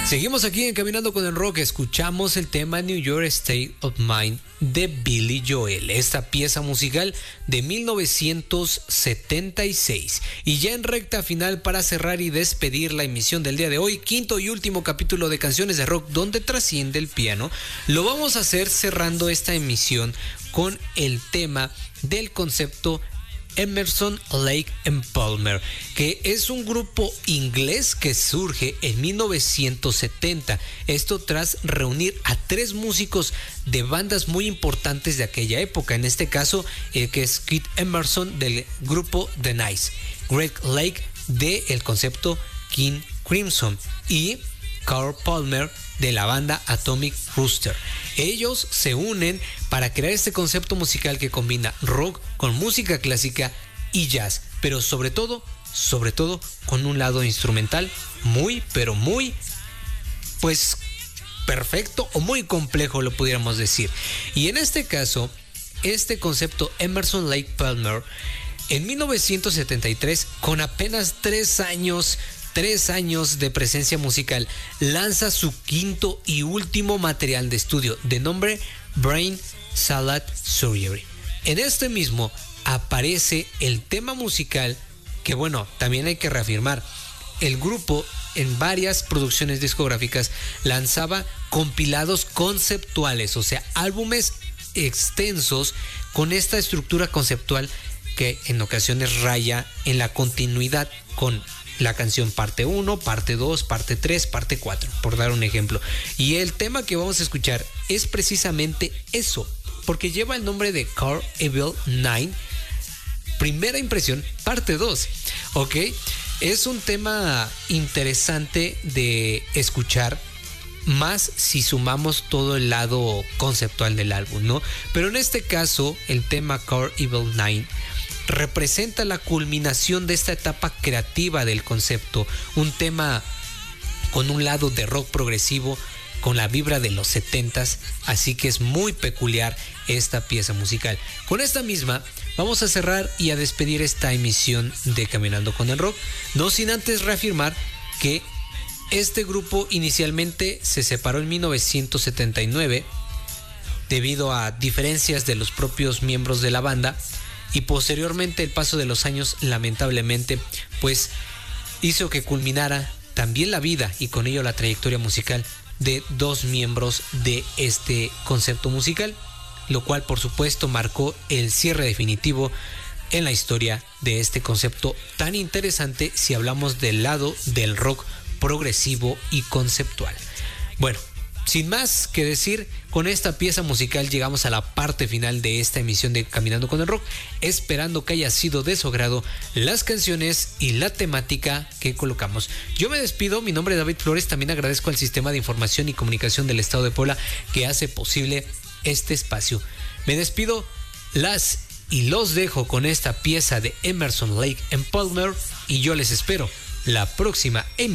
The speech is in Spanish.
Seguimos aquí en Caminando con el Rock. Escuchamos el tema New York State of Mind de Billy Joel, esta pieza musical de 1976. Y ya en recta final, para cerrar y despedir la emisión del día de hoy, quinto y último capítulo de Canciones de Rock donde trasciende el piano, lo vamos a hacer cerrando esta emisión con el tema del concepto Emerson, Lake and Palmer, que es un grupo inglés que surge en 1970. Esto tras reunir a 3 músicos de bandas muy importantes de aquella época. En este caso, el que es Keith Emerson del grupo The Nice, Greg Lake del concepto King Crimson y Carl Palmer de la banda Atomic Rooster. Ellos se unen para crear este concepto musical que combina rock con música clásica y jazz, pero sobre todo con un lado instrumental muy, pero muy, pues, perfecto o muy complejo, lo pudiéramos decir. Y en este caso, este concepto Emerson, Lake, Palmer, en 1973, con apenas 3 años de presencia musical, lanza su quinto y último material de estudio, de nombre Brain Salad Surgery. En este mismo aparece el tema musical que, bueno, también hay que reafirmar, el grupo en varias producciones discográficas lanzaba compilados conceptuales, o sea, álbumes extensos con esta estructura conceptual que en ocasiones raya en la continuidad con la canción parte 1, parte 2, parte 3, parte 4, por dar un ejemplo. Y el tema que vamos a escuchar es precisamente eso, porque lleva el nombre de Car Evil 9, primera impresión, parte 2, ¿ok? Es un tema interesante de escuchar, más si sumamos todo el lado conceptual del álbum, ¿no? Pero en este caso, el tema Car Evil 9 representa la culminación de esta etapa creativa del concepto, un tema con un lado de rock progresivo con la vibra de los 70s, así que es muy peculiar esta pieza musical. Con esta misma vamos a cerrar y a despedir esta emisión de Caminando con el Rock, no sin antes reafirmar que este grupo inicialmente se separó en 1979 debido a diferencias de los propios miembros de la banda, y posteriormente el paso de los años lamentablemente pues hizo que culminara también la vida y con ello la trayectoria musical de 2 miembros de este concepto musical, lo cual por supuesto marcó el cierre definitivo en la historia de este concepto tan interesante si hablamos del lado del rock progresivo y conceptual. Bueno, sin más que decir, con esta pieza musical llegamos a la parte final de esta emisión de Caminando con el Rock, esperando que haya sido de su agrado las canciones y la temática que colocamos. Yo me despido, mi nombre es David Flores, también agradezco al Sistema de Información y Comunicación del Estado de Puebla que hace posible este espacio. Me despido, las y los dejo con esta pieza de Emerson, Lake and Palmer, y yo les espero la próxima emisión